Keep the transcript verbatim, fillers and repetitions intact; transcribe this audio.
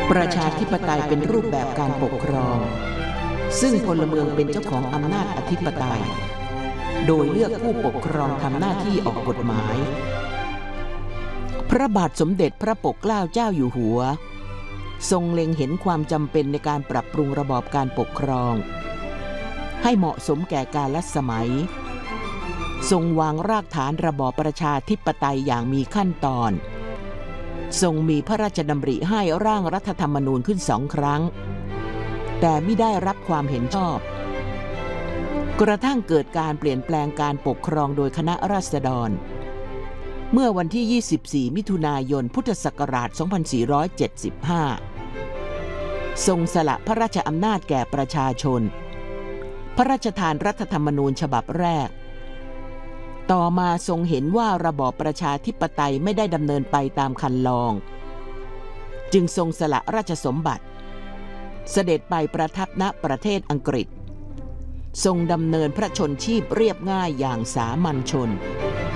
ประชาธิปไตยเป็นรูปแบบการปกครองซึ่งพลเมืองเป็นเจ้าของอำนาจอธิปไตยโดยเลือกผู้ปกครองทำหน้าที่ออกกฎหมายพระบาทสมเด็จพระปกเกล้าเจ้าอยู่หัวทรงเล็งเห็นความจำเป็นในการปรับปรุงระบอบการปกครองให้เหมาะสมแก่กาลสมัยทรงวางรากฐานระบอบประชาธิปไตยอย่างมีขั้นตอนทรงมีพระราชดำริให้ร่างรัฐธรรมนูญขึ้นสองครั้งแต่ไม่ได้รับความเห็นชอบกระทั่งเกิดการเปลี่ยนแปลงการปกครองโดยคณะราษฎรเมื่อวันที่ยี่สิบสี่มิถุนายนพุทธศักราชสองพันสี่ร้อยเจ็ดสิบห้าทรงสละพระราชอำนาจแก่ประชาชนพระราชทานรัฐธรรมนูญฉบับแรกต่อมาทรงเห็นว่าระบอบประชาธิปไตยไม่ได้ดำเนินไปตามคันลองจึงทรงสละราชสมบัติเสด็จไปประทับณประเทศอังกฤษทรงดำเนินพระชนชีพเรียบง่ายอย่างสามัญชน